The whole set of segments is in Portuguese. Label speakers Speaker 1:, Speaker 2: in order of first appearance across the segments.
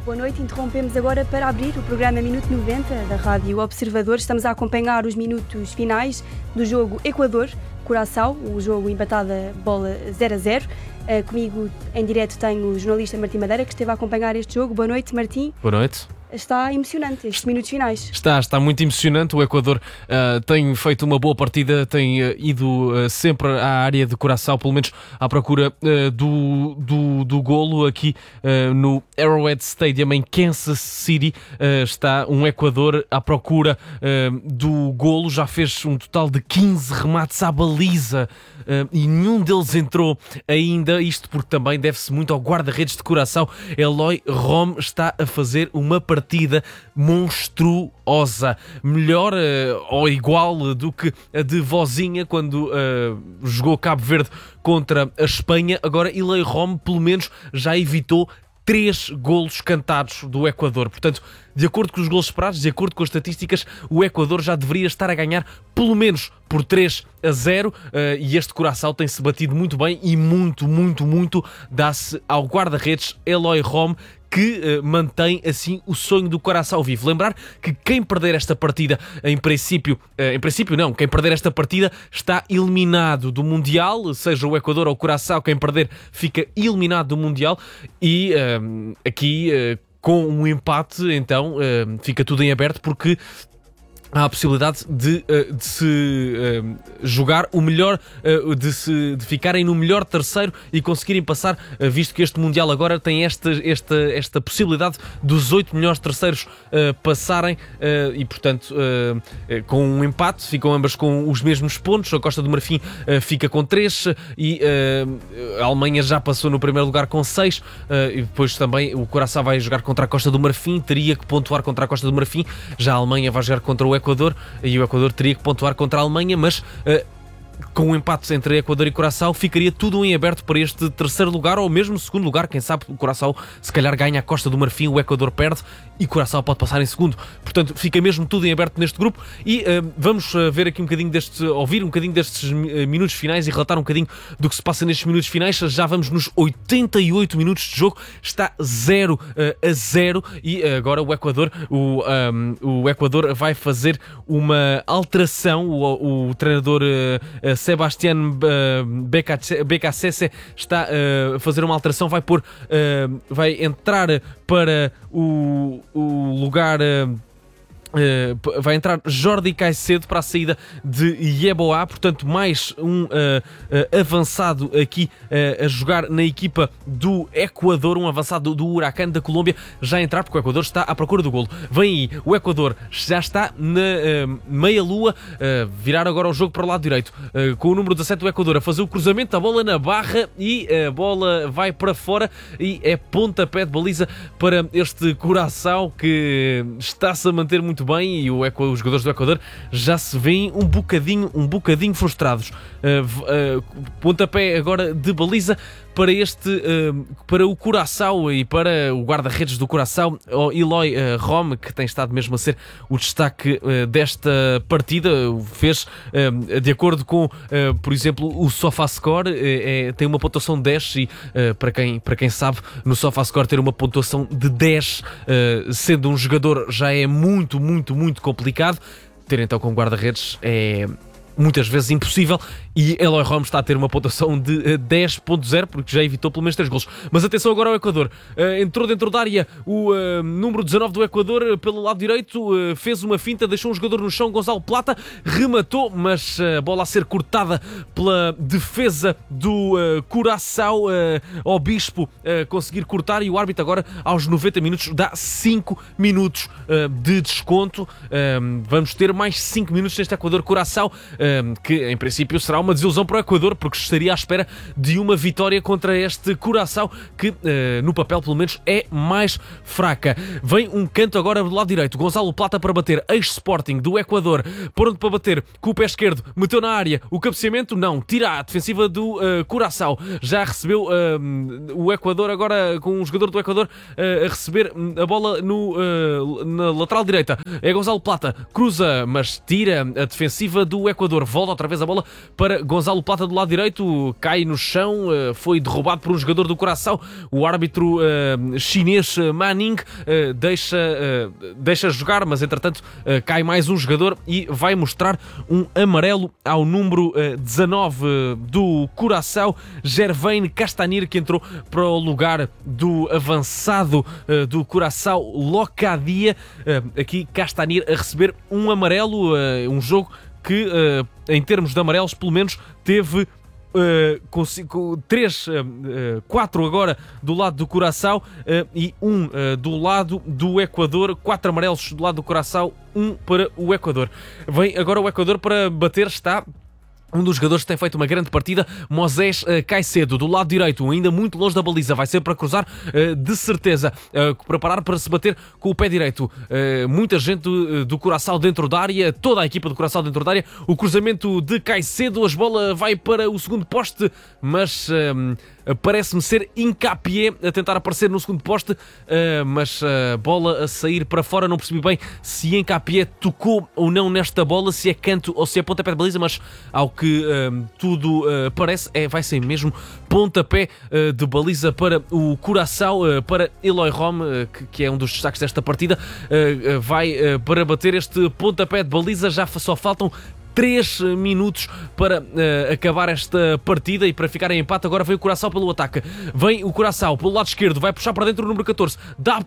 Speaker 1: Boa noite, interrompemos agora para abrir o programa Minuto 90 da Rádio Observador. Estamos a acompanhar os minutos finais do jogo Equador-Curaçao, o jogo empatado a bola 0-0. Comigo em direto tenho o jornalista Martim Madeira, que esteve a acompanhar este jogo. Boa noite, Martim.
Speaker 2: Boa noite.
Speaker 1: Está emocionante estes minutos finais.
Speaker 2: Está muito emocionante. O Equador tem feito uma boa partida, tem ido sempre à área de Curaçao, pelo menos à procura do golo aqui no Arrowhead Stadium em Kansas City. Está um Equador à procura do golo, já fez um total de 15 remates à baliza e nenhum deles entrou ainda, isto porque também deve-se muito ao guarda-redes de Curaçao. Eloy Rom está a fazer uma partida monstruosa, melhor ou igual do que a de Vozinha quando jogou Cabo Verde contra a Espanha. Agora Eloy Rom pelo menos já evitou 3 golos cantados do Equador. Portanto, de acordo com os golos esperados, de acordo com as estatísticas, o Equador já deveria estar a ganhar pelo menos por 3-0 e este Curaçao tem-se batido muito bem e muito dá-se ao guarda-redes Eloy Rom, que mantém assim o sonho do Curaçao vivo. Lembrar que quem perder esta partida, quem perder esta partida está eliminado do Mundial, seja o Equador ou o Curaçao, quem perder fica eliminado do Mundial e aqui com um empate então fica tudo em aberto, porque há a possibilidade de se jogar o melhor, de ficarem no melhor terceiro e conseguirem passar, visto que este Mundial agora tem esta possibilidade dos 8 melhores terceiros passarem e, portanto, com um empate, ficam ambas com os mesmos pontos. A Costa do Marfim fica com 3 e a Alemanha já passou no primeiro lugar com 6 e depois também o Curaçao vai jogar contra a Costa do Marfim, teria que pontuar contra a Costa do Marfim. Já a Alemanha vai jogar contra o Equador e o Equador teria que pontuar contra a Alemanha, mas com o empate entre Equador e Curaçao ficaria tudo em aberto para este terceiro lugar ou mesmo segundo lugar. Quem sabe o Curaçao se calhar ganha a Costa do Marfim, o Equador perde e Curaçao pode passar em segundo. Portanto, fica mesmo tudo em aberto neste grupo e vamos ver aqui ouvir um bocadinho destes minutos finais e relatar um bocadinho do que se passa nestes minutos finais. Já vamos nos 88 minutos de jogo, está 0-0 e agora o Equador vai fazer uma alteração. O treinador Sebastián Beccacece está a fazer uma alteração, vai entrar para o lugar... vai entrar Jordi Caicedo para a saída de Yeboah, portanto mais um avançado aqui a jogar na equipa do Equador, um avançado do Huracán da Colômbia já a entrar, porque o Equador está à procura do golo. Vem aí, o Equador já está na meia-lua, virar agora o jogo para o lado direito, com o número 17 do Equador a fazer o cruzamento, a bola na barra e a bola vai para fora e é pontapé de baliza para este Curaçao, que está-se a manter muito bem e os jogadores do Equador já se veem um bocadinho frustrados. Pontapé agora de baliza para o Curaçao e para o guarda-redes do Curaçao, o Eloy Rom, que tem estado mesmo a ser o destaque desta partida. Fez, de acordo com, por exemplo, o SofaScore, tem uma pontuação 10 e, para quem sabe, no SofaScore ter uma pontuação de 10, sendo um jogador, já é muito complicado. Ter então como guarda-redes é muitas vezes impossível e Eloy Rom está a ter uma pontuação de 10.0 porque já evitou pelo menos 3 golos. Mas atenção agora ao Equador, entrou dentro da área o número 19 do Equador pelo lado direito, fez uma finta, deixou um jogador no chão, Gonzalo Plata rematou, mas a bola a ser cortada pela defesa do Curaçao, ao Bispo conseguir cortar, e o árbitro agora aos 90 minutos dá 5 minutos de desconto. Vamos ter mais 5 minutos neste Equador-Curaçao, que em princípio será uma desilusão para o Equador, porque estaria à espera de uma vitória contra este Curaçao, que no papel pelo menos é mais fraca. Vem um canto agora do lado direito, Gonzalo Plata para bater, ex-Sporting do Equador, pronto para bater com o pé esquerdo, meteu na área, o cabeceamento não, tira a defensiva do Curaçao, já recebeu o Equador agora com um jogador do Equador a receber a bola na lateral direita, é Gonzalo Plata, cruza, mas tira a defensiva do Equador. Equador. Volta outra vez a bola para Gonzalo Plata do lado direito, cai no chão, foi derrubado por um jogador do Curaçao. O árbitro chinês Ma Ning deixa jogar, mas entretanto cai mais um jogador e vai mostrar um amarelo ao número 19 do Curaçao, Gervain Castanir, que entrou para o lugar do avançado do Curaçao, Locadia. Aqui Castanir a receber um amarelo, um jogo que em termos de amarelos pelo menos teve 4 agora do lado do Curaçao e do lado do Equador. 4 amarelos do lado do Curaçao, 1 para o Equador. Vem agora o Equador para bater, está um dos jogadores que tem feito uma grande partida, Moisés Caicedo, do lado direito, ainda muito longe da baliza, vai ser para cruzar, de certeza, preparar para se bater com o pé direito. Muita gente do Curaçao dentro da área, toda a equipa do Curaçao dentro da área. O cruzamento de Caicedo, a bola vai para o segundo poste, mas parece-me ser Hincapié a tentar aparecer no segundo poste, mas a bola a sair para fora. Não percebi bem se Hincapié tocou ou não nesta bola, se é canto ou se é pontapé de baliza, mas ao que tudo parece, vai ser mesmo pontapé de baliza para o Curaçao, para Eloy Rom, que é um dos destaques desta partida. Vai para bater este pontapé de baliza. Já só faltam 3 minutos para acabar esta partida e para ficar em empate. Agora vem o Curaçao pelo ataque. Vem o Curaçao pelo lado esquerdo. Vai puxar para dentro o número 14. Dá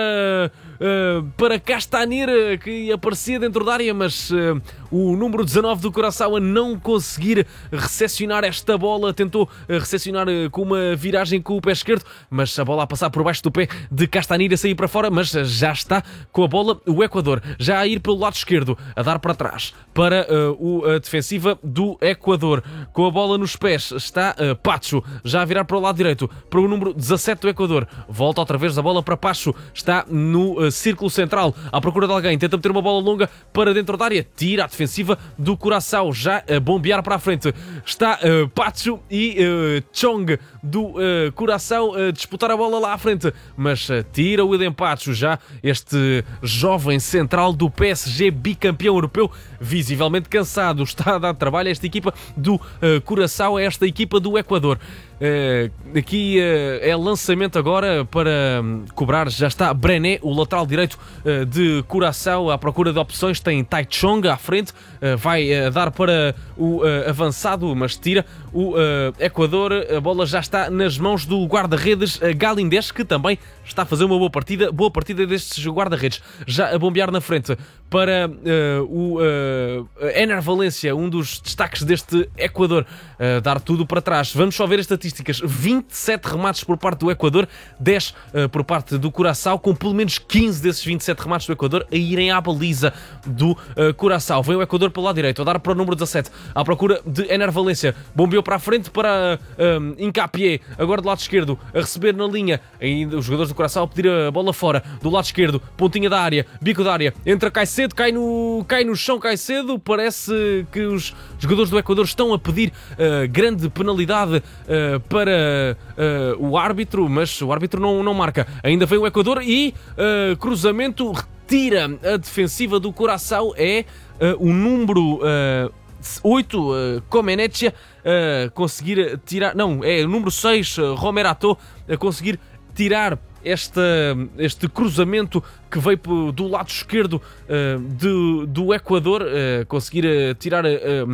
Speaker 2: para Castanir, que aparecia dentro da área, mas o número 19 do Curaçao a não conseguir recepcionar esta bola. Tentou recepcionar com uma viragem com o pé esquerdo, mas a bola a passar por baixo do pé de Castanir, a sair para fora, mas já está com a bola o Equador. Já a ir pelo lado esquerdo, a dar para trás para a defensiva do Equador. Com a bola nos pés está Pacho, já a virar para o lado direito, para o número 17 do Equador. Volta outra vez a bola para Pacho, está no círculo central, à procura de alguém, tenta meter uma bola longa para dentro da área, tira a defensiva do Curaçao, já a bombear para a frente. Está Pacho e Chong do Curaçao a disputar a bola lá à frente, mas tira o Eden Pacho, já este jovem central do PSG, bicampeão europeu, visivelmente cansado, está a dar trabalho a esta equipa do Curaçao, a esta equipa do Equador. Aqui é lançamento agora para cobrar. Já está Brené, o lateral direito de Curaçao, à procura de opções. Tem Tai Chong à frente, vai dar para o avançado, mas tira o Equador. A bola já está nas mãos do guarda-redes Galindez, que também está a fazer uma boa partida destes guarda-redes. Já a bombear na frente para o Ener Valência, um dos destaques deste Equador, dar tudo para trás. Vamos só ver as estatísticas. 27 remates por parte do Equador, 10 por parte do Curaçao, com pelo menos 15 desses 27 remates do Equador a irem à baliza do Curaçao. Vem o Equador pelo lado direito, a dar para o número 17, à procura de Ener Valência. Bombeou para a frente para Hincapié, agora do lado esquerdo, a receber na linha. Ainda os jogadores do Curaçao a pedir a bola fora. Do lado esquerdo, pontinha da área, bico da área, entra Caicedo, cai no chão Caicedo. Parece que os jogadores do Equador estão a pedir grande penalidade para o árbitro, mas o árbitro não marca. Ainda vem o Equador e cruzamento, retira a defensiva do Curaçao. É o número 8, Comenetia, conseguir tirar. Não, é o número 6, Romerato, a conseguir tirar este cruzamento que veio do lado esquerdo do Equador, conseguir tirar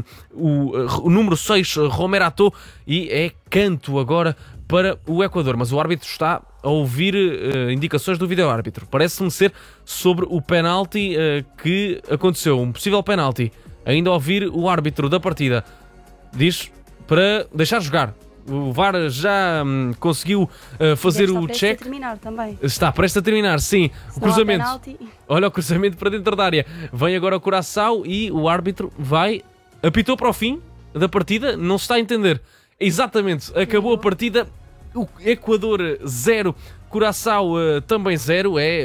Speaker 2: o número 6, Romerato, e é canto agora para o Equador. Mas o árbitro está a ouvir indicações do vídeo-árbitro. Parece-me ser sobre o penalti que aconteceu, um possível penalti. Ainda a ouvir o árbitro da partida. Diz para deixar jogar. O VAR já conseguiu fazer o check.
Speaker 1: Está prestes a terminar também.
Speaker 2: Está prestes a terminar, sim. O cruzamento. Olha o cruzamento para dentro da área. Vem agora o Curaçao e o árbitro apitou para o fim da partida. Não se está a entender. Exatamente, acabou a partida. O Equador 0, Curaçao também 0. É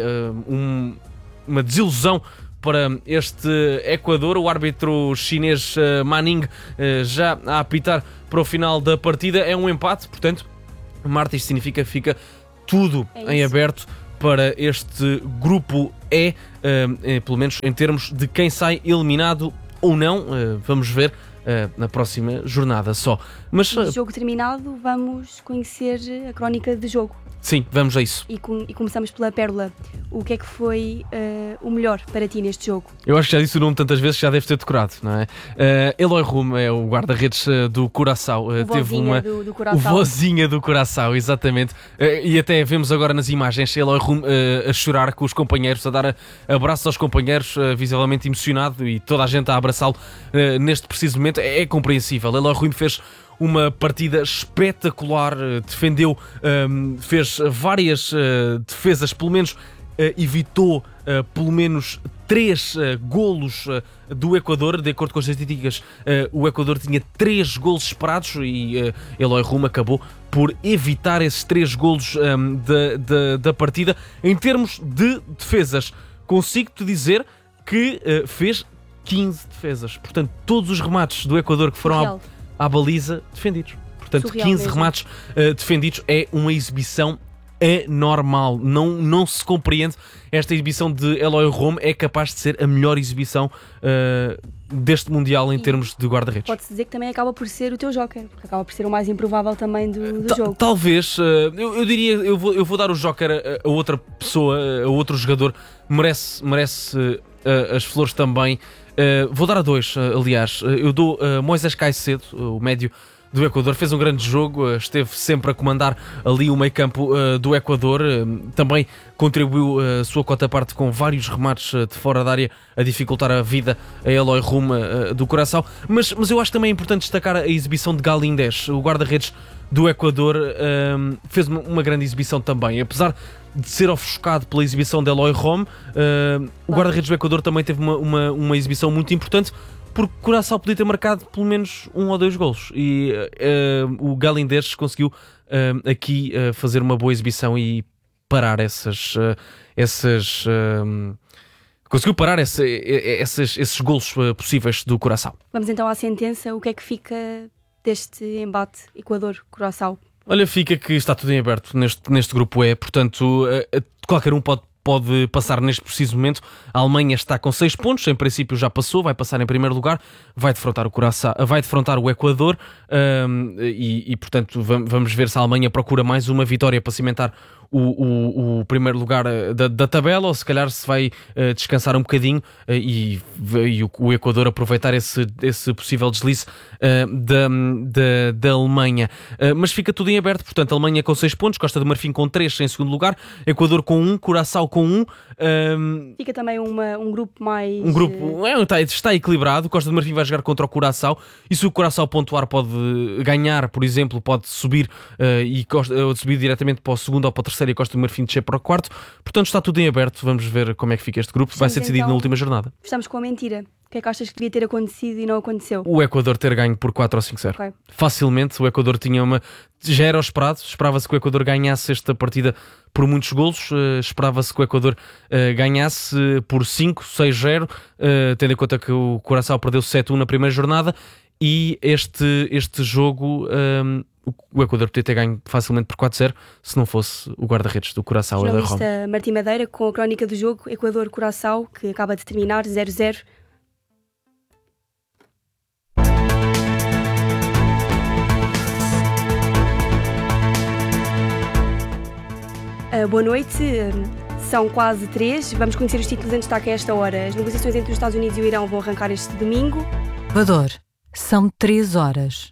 Speaker 2: uma desilusão para este Equador. O árbitro chinês Ma Ning já a apitar para o final da partida. É um empate, portanto, Marta, isto significa que fica tudo em aberto para este grupo E, pelo menos em termos de quem sai eliminado ou não, vamos ver na próxima jornada só. Mas
Speaker 1: jogo terminado, vamos conhecer a crónica de jogo.
Speaker 2: sim, vamos a isso.
Speaker 1: E começamos pela Pérola. O que é que foi o melhor para ti neste jogo?
Speaker 2: Eu acho que já disse o nome tantas vezes que já deves ter decorado, não é? Eloy Rum é o guarda-redes do Curaçao. Teve uma
Speaker 1: do Curaçao.
Speaker 2: O vozinha do Curaçao, exatamente. E até vemos agora nas imagens Eloy Rum a chorar com os companheiros, a dar abraços aos companheiros, visivelmente emocionado, e toda a gente a abraçá-lo neste preciso momento. É compreensível. Eloy Rum fez uma partida espetacular, defendeu, fez várias defesas, pelo menos evitou pelo menos 3 golos do Equador. De acordo com as estatísticas, o Equador tinha 3 golos esperados e Eloy Rum acabou por evitar esses 3 golos da partida. Em termos de defesas, consigo-te dizer que fez 15 defesas. Portanto, todos os remates do Equador que foram à baliza defendidos. Portanto, surreal 15 mesmo. Remates defendidos é uma exibição anormal. Não se compreende. Esta exibição de Eloy Rum é capaz de ser a melhor exibição deste Mundial em termos de guarda-redes.
Speaker 1: Pode-se dizer que também acaba por ser o teu joker, porque acaba por ser o mais improvável também do jogo.
Speaker 2: Talvez. Eu diria, eu vou dar o joker a outra pessoa, a outro jogador. Merece as flores também. Vou dar a 2, aliás. Eu dou Moisés Caicedo, o médio do Equador. Fez um grande jogo, esteve sempre a comandar ali o meio-campo do Equador. Também contribuiu a sua cota-parte com vários remates de fora da área a dificultar a vida a Eloy Rum do Curaçao. Mas eu acho também importante destacar a exibição de Galíndez, o guarda-redes do Equador. Fez uma grande exibição também, apesar de ser ofuscado pela exibição de Eloy Rum. O guarda-redes do Equador também teve uma exibição muito importante, porque o Curaçao podia ter marcado pelo menos 1 ou 2 golos e o Galíndez conseguiu aqui fazer uma boa exibição e parar conseguiu parar esses golos possíveis do Curaçao.
Speaker 1: Vamos então à sentença. O que é que fica deste embate Equador-Curaçao?
Speaker 2: Olha, fica que está tudo em aberto neste grupo E, portanto qualquer um pode passar neste preciso momento. A Alemanha está com 6 pontos, em princípio já passou, vai passar em primeiro lugar, vai defrontar o Curaçao, vai defrontar o Equador, e portanto vamos ver se a Alemanha procura mais uma vitória para cimentar o primeiro lugar da tabela, ou se calhar se vai descansar um bocadinho e o Equador aproveitar esse possível deslize da Alemanha. Mas fica tudo em aberto, portanto, a Alemanha com 6 pontos, Costa do Marfim com 3 em segundo lugar, Equador com 1, Curaçao com 1.
Speaker 1: Fica também um grupo mais...
Speaker 2: Um grupo está equilibrado. Costa do Marfim vai jogar contra o Curaçao, e se o Curaçao pontuar pode ganhar, por exemplo, pode subir subir diretamente para o segundo ou para o terceiro, e a Costa do Marfim descer para o quarto. Portanto, está tudo em aberto. Vamos ver como é que fica este grupo. Vai ser decidido então na última jornada.
Speaker 1: Estamos com a mentira. O que é que achas que devia ter acontecido e não aconteceu?
Speaker 2: O Equador ter ganho por 4 ou 5-0.
Speaker 1: Okay.
Speaker 2: Facilmente. O Equador já era o esperado. Esperava-se que o Equador ganhasse esta partida por muitos golos. Esperava-se que o Equador ganhasse por 5-6-0, tendo em conta que o Curaçao perdeu 7-1 na primeira jornada, e este jogo o Equador podia ter ganho facilmente por 4-0 se não fosse o guarda-redes do Curaçao.
Speaker 1: O jornalista Martim Madeira com a crónica do jogo Equador-Curaçao, que acaba de terminar 0-0. Boa noite, são quase 3. Vamos conhecer os títulos em destaque a esta hora. As negociações entre os Estados Unidos e o Irão vão arrancar este domingo.
Speaker 3: Equador, são 3 horas.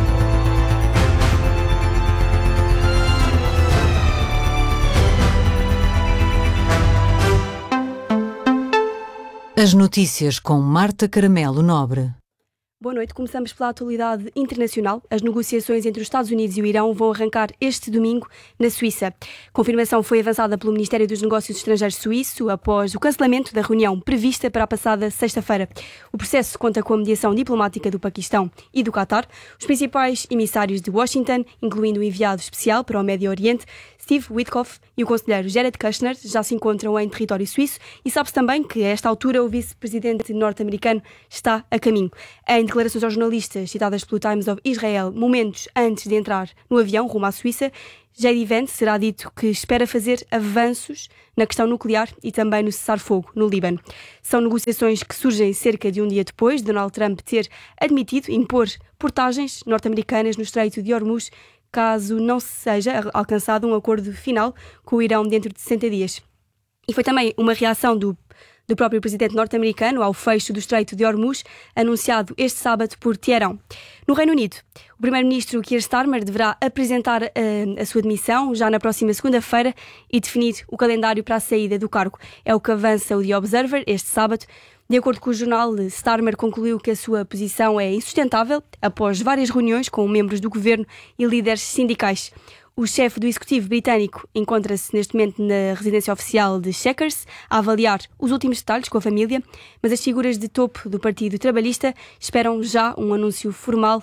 Speaker 3: As notícias com Marta Caramelo Nobre.
Speaker 1: Boa noite, começamos pela atualidade internacional. As negociações entre os Estados Unidos e o Irão vão arrancar este domingo na Suíça. A confirmação foi avançada pelo Ministério dos Negócios Estrangeiros suíço após o cancelamento da reunião prevista para a passada sexta-feira. O processo conta com a mediação diplomática do Paquistão e do Qatar. Os principais emissários de Washington, incluindo o enviado especial para o Médio Oriente, Steve Witkoff e o conselheiro Jared Kushner já se encontram em território suíço e sabe-se também que, a esta altura, o vice-presidente norte-americano está a caminho. Em declarações aos jornalistas citadas pelo Times of Israel, momentos antes de entrar no avião rumo à Suíça, J.D. Vance será dito que espera fazer avanços na questão nuclear e também no cessar-fogo no Líbano. São negociações que surgem cerca de um dia depois de Donald Trump ter admitido impor portagens norte-americanas no Estreito de Hormuz, caso não seja alcançado um acordo final com o Irão dentro de 60 dias. E foi também uma reação do próprio presidente norte-americano ao fecho do Estreito de Hormuz, anunciado este sábado por Teherão. No Reino Unido, o primeiro-ministro Keir Starmer deverá apresentar a sua demissão já na próxima segunda-feira e definir o calendário para a saída do cargo. É o que avança o The Observer este sábado. De acordo com o jornal, Starmer concluiu que a sua posição é insustentável após várias reuniões com membros do governo e líderes sindicais. O chefe do executivo britânico encontra-se neste momento na residência oficial de Chequers a avaliar os últimos detalhes com a família, mas as figuras de topo do Partido Trabalhista esperam já um anúncio formal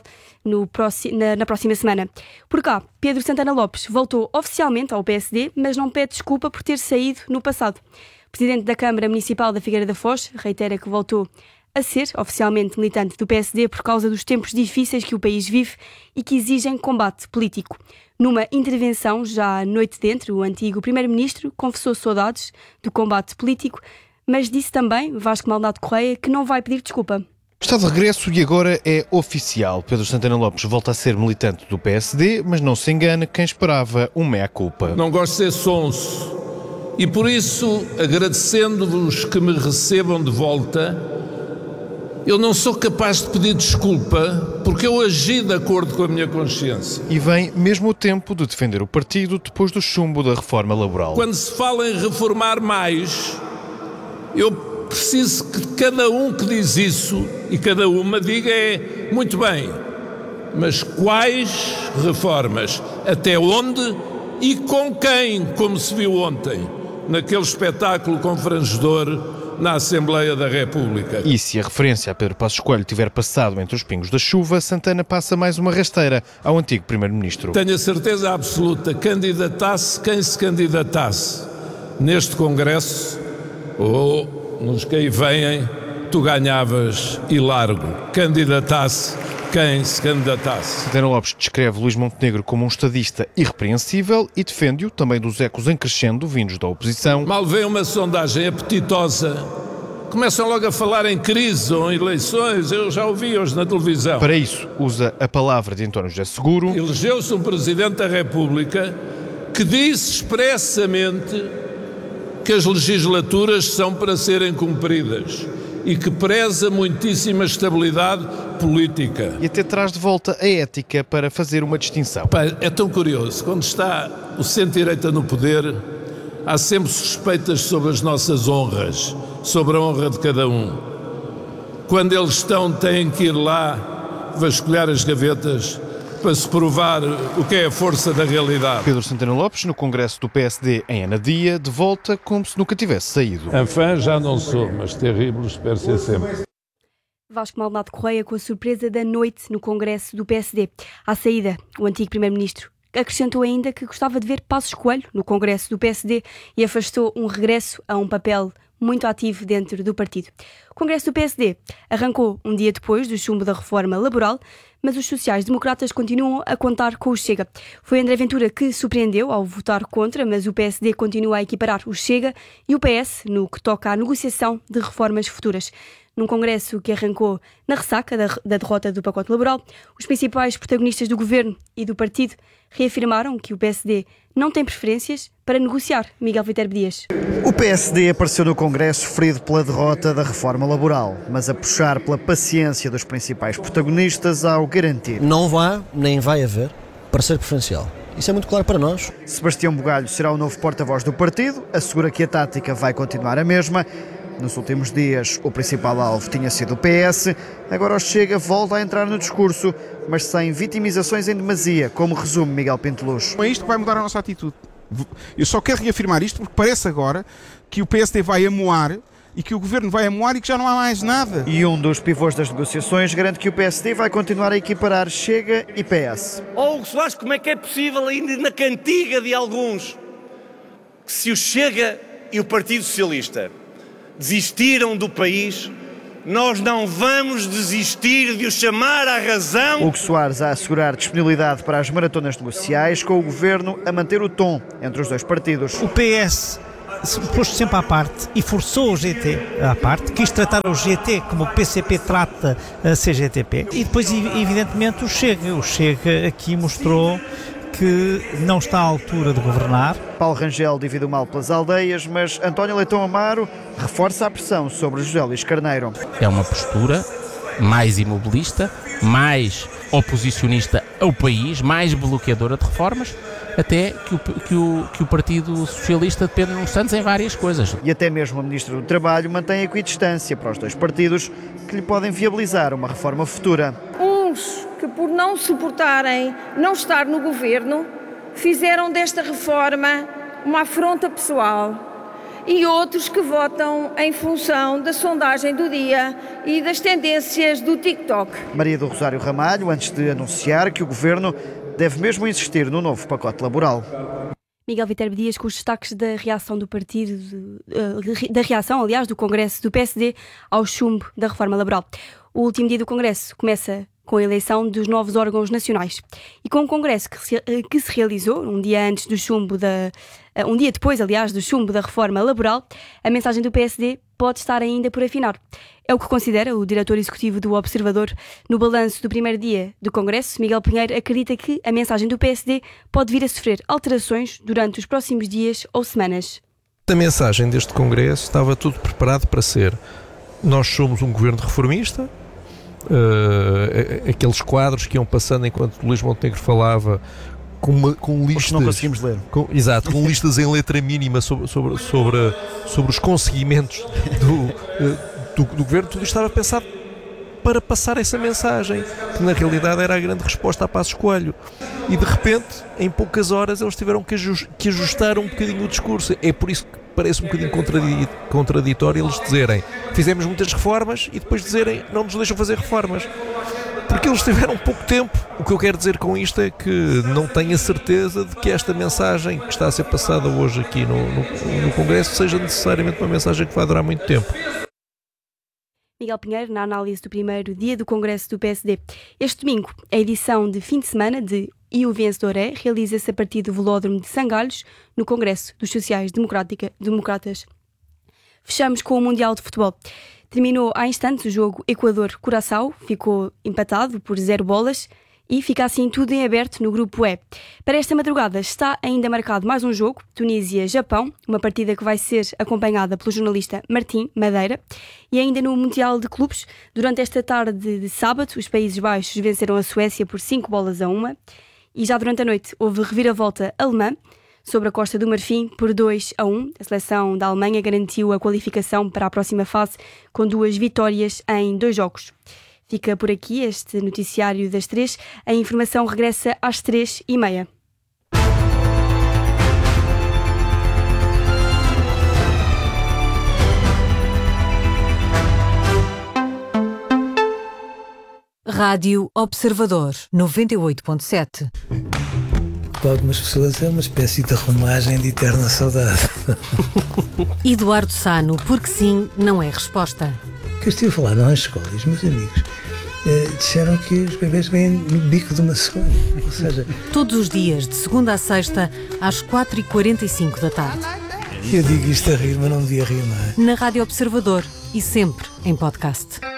Speaker 1: na próxima semana. Por cá, Pedro Santana Lopes voltou oficialmente ao PSD, mas não pede desculpa por ter saído no passado. O presidente da Câmara Municipal da Figueira da Foz reitera que voltou a ser oficialmente militante do PSD por causa dos tempos difíceis que o país vive e que exigem combate político. Numa intervenção já à noite dentro, o antigo primeiro-ministro confessou saudades do combate político, mas disse também, Vasco Maldonado Correia, que não vai pedir desculpa.
Speaker 4: Está de regresso e agora é oficial. Pedro Santana Lopes volta a ser militante do PSD, mas não se engane quem esperava um meia-culpa.
Speaker 5: Não gosto de ser sonso e por isso, agradecendo-vos que me recebam de volta, eu não sou capaz de pedir desculpa porque eu agi de acordo com a minha consciência.
Speaker 4: E vem mesmo o tempo de defender o partido depois do chumbo da reforma laboral.
Speaker 5: Quando se fala em reformar mais, eu preciso que cada um que diz isso e cada uma diga muito bem, mas quais reformas? Até onde e com quem, como se viu ontem, naquele espetáculo confrangedor na Assembleia da República.
Speaker 4: E se a referência a Pedro Passos Coelho tiver passado entre os pingos da chuva, Santana passa mais uma rasteira ao antigo primeiro-ministro.
Speaker 5: Tenho a certeza absoluta, candidatasse quem se candidatasse neste Congresso ou nos que aí vêm, tu ganhavas e largo. Candidatasse quem se candidatasse.
Speaker 4: Santana Lopes descreve Luís Montenegro como um estadista irrepreensível e defende-o também dos ecos em crescendo vindos da oposição.
Speaker 5: Mal vem uma sondagem apetitosa, começam logo a falar em crise ou em eleições, eu já ouvi hoje na televisão.
Speaker 4: Para isso, usa a palavra de António José Seguro.
Speaker 5: Elegeu-se um Presidente da República que disse expressamente que as legislaturas são para serem cumpridas e que preza muitíssima estabilidade política.
Speaker 4: E até traz de volta a ética para fazer uma distinção.
Speaker 5: É tão curioso, quando está o centro-direita no poder, há sempre suspeitas sobre as nossas honras, sobre a honra de cada um. Quando eles estão, têm que ir lá vasculhar as gavetas para se provar o que é a força da realidade.
Speaker 4: Pedro Santana Lopes, no Congresso do PSD em Anadia, de volta como se nunca tivesse saído.
Speaker 5: Enfim, já não sou, mas terrível espero ser sempre.
Speaker 1: Vasco Maldonado Correia com a surpresa da noite no Congresso do PSD. À saída, o antigo primeiro-ministro acrescentou ainda que gostava de ver Passos Coelho no Congresso do PSD e afastou um regresso a um papel muito ativo dentro do partido. O Congresso do PSD arrancou um dia depois do chumbo da reforma laboral, mas os sociais-democratas continuam a contar com o Chega. Foi André Ventura que surpreendeu ao votar contra, mas o PSD continua a equiparar o Chega e o PS no que toca à negociação de reformas futuras. Num congresso que arrancou na ressaca da derrota do pacote laboral, os principais protagonistas do governo e do partido reafirmaram que o PSD não tem preferências para negociar. Miguel Viterbo Dias.
Speaker 6: O PSD apareceu no Congresso ferido pela derrota da reforma laboral, mas a puxar pela paciência dos principais protagonistas ao garantir.
Speaker 7: Não há, nem vai haver, parecer preferencial. Isso é muito claro para nós.
Speaker 6: Sebastião Bugalho será o novo porta-voz do partido, assegura que a tática vai continuar a mesma. Nos últimos dias, o principal alvo tinha sido o PS, agora o Chega volta a entrar no discurso, mas sem vitimizações em demasia, como resume Miguel Pinteluz.
Speaker 8: É isto que vai mudar a nossa atitude. Eu só quero reafirmar isto porque parece agora que o PSD vai amoar e que o Governo vai amoar e que já não há mais nada.
Speaker 6: E um dos pivôs das negociações garante que o PSD vai continuar a equiparar Chega e PS.
Speaker 9: Hugo Soares, como é que é possível ainda na cantiga de alguns que se o Chega e o Partido Socialista desistiram do país, nós não vamos desistir de o chamar à razão?
Speaker 6: Hugo Soares a assegurar disponibilidade para as maratonas negociais, com o Governo a manter o tom entre os dois partidos.
Speaker 10: O PS pôs-se sempre à parte e forçou o GT à parte, quis tratar o GT como o PCP trata a CGTP, e depois evidentemente o Chega aqui mostrou que não está à altura de governar.
Speaker 6: Paulo Rangel divide o mal pelas aldeias, mas António Leitão Amaro reforça a pressão sobre José Luís Carneiro.
Speaker 11: É uma postura mais imobilista, mais oposicionista ao país, mais bloqueadora de reformas, até que o Partido Socialista depende de uns Santos em várias coisas.
Speaker 6: E até mesmo o Ministro do Trabalho mantém equidistância para os dois partidos que lhe podem viabilizar uma reforma futura.
Speaker 12: Uns que, por não suportarem não estar no governo, fizeram desta reforma uma afronta pessoal, e outros que votam em função da sondagem do dia e das tendências do TikTok.
Speaker 6: Maria do Rosário Ramalho, antes de anunciar que o Governo deve mesmo insistir no novo pacote laboral.
Speaker 1: Miguel Viterbo Dias com os destaques da reação do partido, da reação, aliás, do Congresso do PSD ao chumbo da reforma laboral. O último dia do Congresso começa com a eleição dos novos órgãos nacionais. E com o Congresso que se realizou um dia antes do chumbo um dia depois, aliás, do chumbo da reforma laboral, a mensagem do PSD pode estar ainda por afinar. É o que considera o diretor executivo do Observador no balanço do primeiro dia do Congresso. Miguel Pinheiro acredita que a mensagem do PSD pode vir a sofrer alterações durante os próximos dias ou semanas.
Speaker 13: A mensagem deste Congresso estava tudo preparado para ser: nós somos um governo reformista. Aqueles quadros que iam passando enquanto o Luís Montenegro falava, com listas,
Speaker 6: não conseguimos ler.
Speaker 13: Exato, com listas em letra mínima sobre os conseguimentos do governo. Tudo estava pensado para passar essa mensagem, que na realidade era a grande resposta a Passos Coelho. E de repente, em poucas horas, eles tiveram que ajustar um bocadinho o discurso. É por isso que parece um bocadinho contraditório eles dizerem: fizemos muitas reformas, e depois dizerem: não nos deixam fazer reformas. Porque eles tiveram pouco tempo. O que eu quero dizer com isto é que não tenho a certeza de que esta mensagem que está a ser passada hoje aqui no Congresso seja necessariamente uma mensagem que vai durar muito tempo.
Speaker 1: Miguel Pinheiro, na análise do primeiro dia do Congresso do PSD. Este domingo, a edição de fim de semana de E o Vencedor é realiza-se a partir do Velódromo de Sangalhos, no Congresso dos Sociais Democratas. Fechamos com o Mundial de Futebol. Terminou há instantes o jogo Equador-Curaçao, ficou empatado por 0 bolas e fica assim tudo em aberto no grupo E. Para esta madrugada está ainda marcado mais um jogo, Tunísia-Japão, uma partida que vai ser acompanhada pelo jornalista Martim Madeira. E ainda no Mundial de Clubes, durante esta tarde de sábado, os Países Baixos venceram a Suécia por 5-1. E já durante a noite houve reviravolta alemã sobre a Costa do Marfim por 2-1. A seleção da Alemanha garantiu a qualificação para a próxima fase com 2 vitórias em 2 jogos. Fica por aqui este noticiário das 3. A informação regressa às 3h30.
Speaker 3: Rádio Observador 98.7.
Speaker 14: Para algumas pessoas é uma espécie de arrumagem de eterna saudade.
Speaker 3: Eduardo Sano, porque sim, não é resposta.
Speaker 14: Que eu estive a falar nas escolas, meus amigos disseram que os bebês vêm no bico de uma cegonha. Ou seja,
Speaker 3: todos os dias, de segunda a sexta, às 4h45 da tarde.
Speaker 14: Eu digo isto a rir, mas não devia rir, não é?
Speaker 3: Na Rádio Observador e sempre em podcast.